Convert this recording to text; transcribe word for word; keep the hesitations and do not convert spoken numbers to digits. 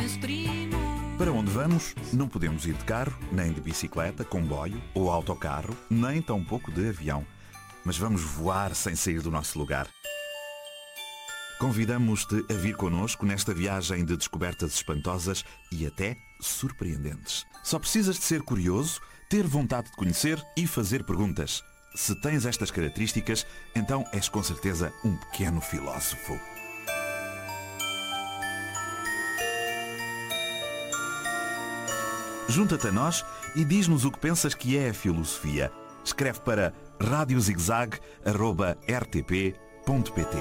Para onde vamos, não podemos ir de carro, nem de bicicleta, comboio ou autocarro, nem tampouco de avião. Mas vamos voar sem sair do nosso lugar. Convidamos-te a vir connosco nesta viagem de descobertas espantosas e até surpreendentes. Só precisas de ser curioso, ter vontade de conhecer e fazer perguntas. Se tens estas características, então és com certeza um pequeno filósofo. Junta-te a nós e diz-nos o que pensas que é a filosofia. Escreve para radiozigzag arroba r t p ponto p t.